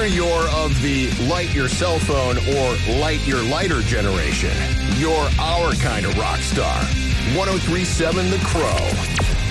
Whether you're of the light your cell phone or light your lighter generation, you're our kind of rock star. 103.7 The Crow.